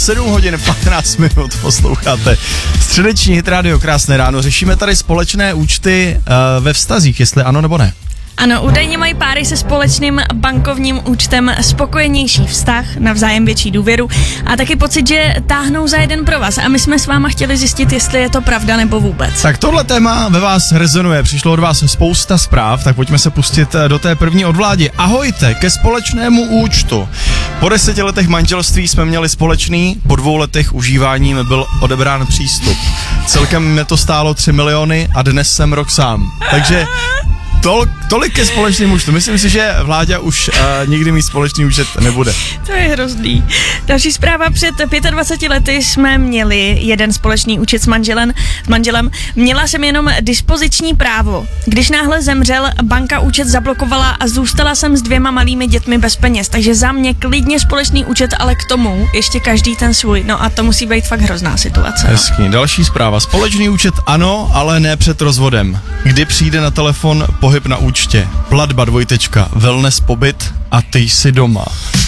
7 hodin 15 minut posloucháte středeční Hit Radio, krásné ráno. Řešíme tady společné účty ve vztazích, jestli ano nebo ne. Ano, údajně mají páry se společným bankovním účtem spokojenější vztah, navzájem větší důvěru a taky pocit, že táhnou za jeden provaz. A my jsme s váma chtěli zjistit, jestli je to pravda nebo vůbec. Tak tohle téma ve vás rezonuje, přišlo od vás spousta zpráv, tak pojďme se pustit do té první od Vládi. Ahojte, ke společnému účtu. Po 10 letech manželství jsme měli společný, po 2 letech užívání mi byl odebrán přístup. Celkem mě to stálo 3 miliony a dnes jsem rok sám. Takže tolik ke společným účtu. Myslím si, že Vláďa už nikdy mít společný účet nebude. To je hrozný. Další zpráva. Před 25 lety jsme měli jeden společný účet s manželem. Měla jsem jenom dispoziční právo. Když náhle zemřel, banka účet zablokovala a zůstala jsem s 2 malými dětmi bez peněz. Takže za mě klidně společný účet, ale k tomu ještě každý ten svůj. No a to musí být fakt hrozná situace. Hezký. Další zpráva. Společný účet ano, ale ne před rozvodem. Kdy přijde na telefon pohyb na účtě, platba 2, wellness pobyt a ty jsi doma.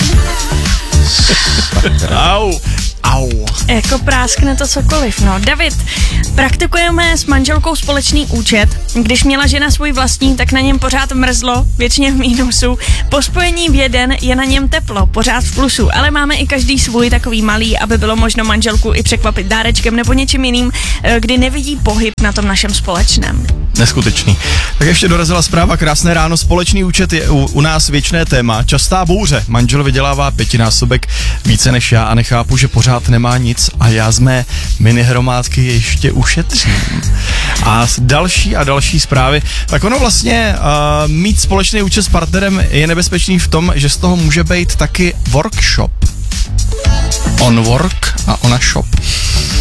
Au. Jako práskne to cokoliv, no. David, praktikujeme s manželkou společný účet. Když měla žena svůj vlastní, tak na něm pořád mrzlo, většině v mínusu. Po spojení v jeden je na něm teplo, pořád v plusu, ale máme i každý svůj takový malý, aby bylo možno manželku i překvapit dárečkem nebo něčím jiným, kdy nevidí pohyb na tom našem společném. Neskutečný. Tak ještě dorazila zpráva, krásné ráno, společný účet je u nás věčné téma. Častá bouře, manžel vydělává 5násobek více než já a nechápu, že pořád nemá nic a já z mé minihromádky ještě ušetřím. A další zprávy. Tak ono vlastně mít společný účet s partnerem je nebezpečný v tom, že z toho může být taky workshop. On work a ona shop.